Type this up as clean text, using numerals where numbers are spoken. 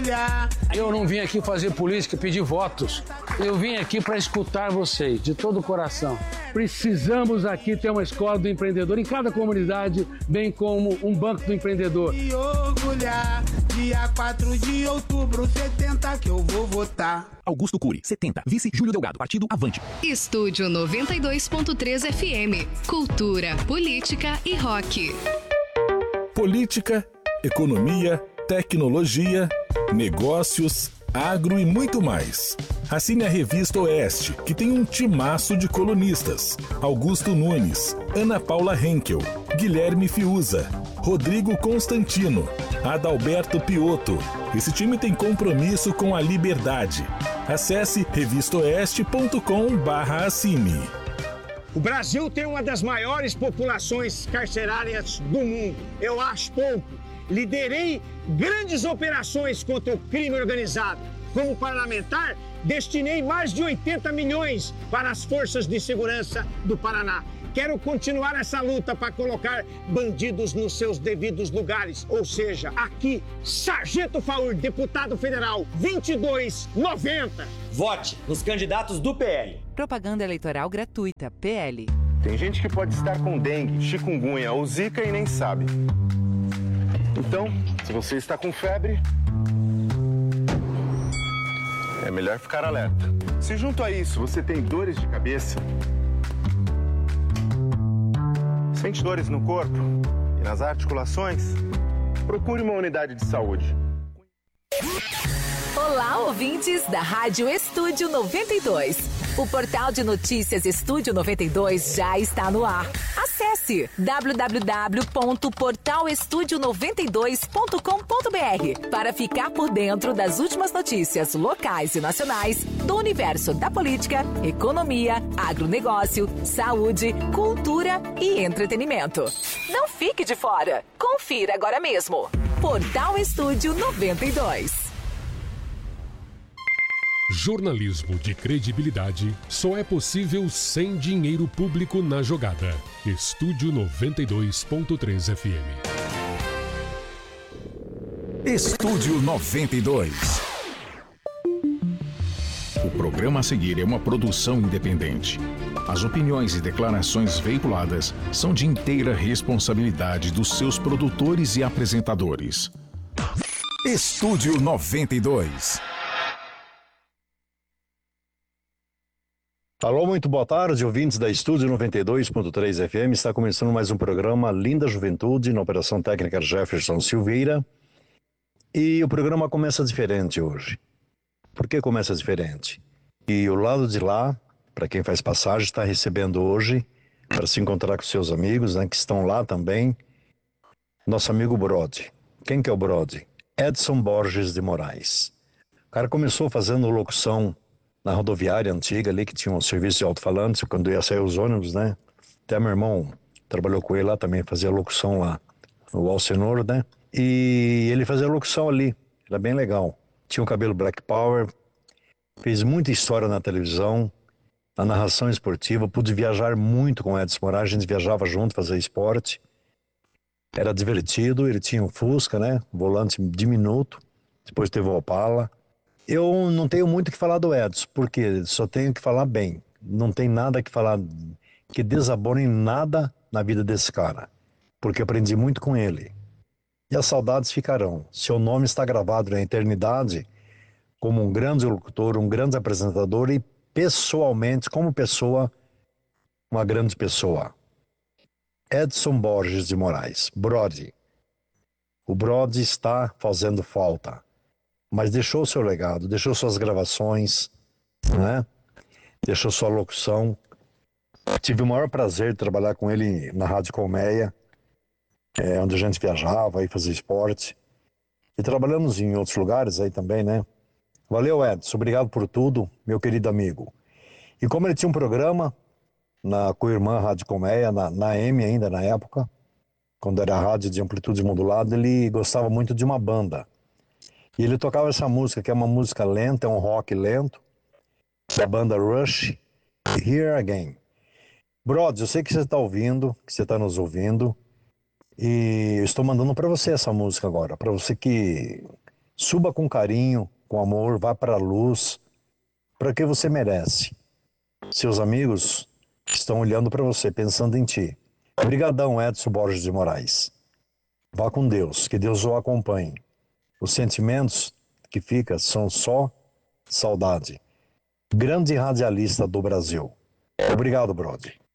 orgulhar. Eu não vim aqui fazer política, pedir votos. Eu vim aqui para escutar vocês, de todo o coração. Precisamos aqui ter uma escola do empreendedor em cada comunidade, bem como um banco do empreendedor. E orgulhar, dia 4 de outubro, 70 que eu vou votar. Augusto Cury, 70. Vice Júlio Delgado, Partido Avante. Estúdio 92.3 FM. Cultura, política e rock. Política, economia, tecnologia, negócios, agro e muito mais. Assine a Revista Oeste, que tem um timaço de colunistas. Augusto Nunes, Ana Paula Henkel, Guilherme Fiuza, Rodrigo Constantino, Adalberto Piotto. Esse time tem compromisso com a liberdade. Acesse revistaoeste.com/assine. O Brasil tem uma das maiores populações carcerárias do mundo. Eu acho pouco. Liderei grandes operações contra o crime organizado. Como parlamentar, destinei mais de 80 milhões para as forças de segurança do Paraná. Quero continuar essa luta para colocar bandidos nos seus devidos lugares. Ou seja, aqui, Sargento Faur, deputado federal, 2290. Vote nos candidatos do PL. Propaganda eleitoral gratuita, PL. Tem gente que pode estar com dengue, chikungunya ou zika e nem sabe. Então, se você está com febre, é melhor ficar alerta. Se junto a isso você tem dores de cabeça, sente dores no corpo e nas articulações, procure uma unidade de saúde. Olá, ouvintes da Rádio Estúdio 92. O portal de notícias Estúdio 92 já está no ar. Acesse www.portalestudio92.com.br para ficar por dentro das últimas notícias locais e nacionais do universo da política, economia, agronegócio, saúde, cultura e entretenimento. Não fique de fora. Confira agora mesmo. Portal Estúdio 92. Jornalismo de credibilidade só é possível sem dinheiro público na jogada. Estúdio 92.3 FM. Estúdio 92. O programa a seguir é uma produção independente. As opiniões e declarações veiculadas são de inteira responsabilidade dos seus produtores e apresentadores. Estúdio 92. Alô, muito boa tarde, ouvintes da Estúdio 92.3 FM. Está começando mais um programa Linda Juventude, na Operação Técnica Jefferson Silveira. E o programa começa diferente hoje. Por que começa diferente? E o lado de lá, para quem faz passagem, está recebendo hoje, para se encontrar com seus amigos, né, que estão lá também, nosso amigo Brody. Quem que é o Brody? Edson Borges de Moraes. O cara começou fazendo locução na rodoviária antiga ali, que tinha um serviço de alto-falantes, quando ia sair os ônibus, né? Até meu irmão trabalhou com ele lá também, fazia locução lá, o Alcenor, né? E ele fazia locução ali, era bem legal. Tinha o cabelo Black Power, fez muita história na televisão, na narração esportiva, pude viajar muito com o Edson Moraes, a gente viajava junto, fazia esporte. Era divertido, ele tinha um Fusca, né? Volante diminuto, depois teve o Opala. Eu não tenho muito o que falar do Edson, porque só tenho que falar bem. Não tem nada que falar que desabone nada na vida desse cara, porque aprendi muito com ele. E as saudades ficarão. Seu nome está gravado na eternidade como um grande locutor, um grande apresentador e pessoalmente, como pessoa, uma grande pessoa. Edson Borges de Moraes, Brody. O Brody está fazendo falta, mas deixou seu legado, deixou suas gravações, né? Deixou sua locução. Tive o maior prazer de trabalhar com ele na Rádio Colmeia, onde a gente viajava e fazia esporte. E trabalhamos em outros lugares aí também, né? Valeu, Edson, obrigado por tudo, meu querido amigo. E como ele tinha um programa na co-irmã Rádio Colmeia, na M ainda na época, quando era rádio de amplitude modulada, ele gostava muito de uma banda. E ele tocava essa música, que é uma música lenta, é um rock lento, da banda Rush, Here Again. Brody, eu sei que você está ouvindo, que você está nos ouvindo, e eu estou mandando para você essa música agora, para você que Suba com carinho, com amor, vá para a luz, para que você merece. Seus amigos estão olhando para você, pensando em ti. Obrigadão, Edson Borges de Moraes. Vá com Deus, que Deus o acompanhe. Os sentimentos que ficam são só saudade. Grande radialista do Brasil. Obrigado, brother.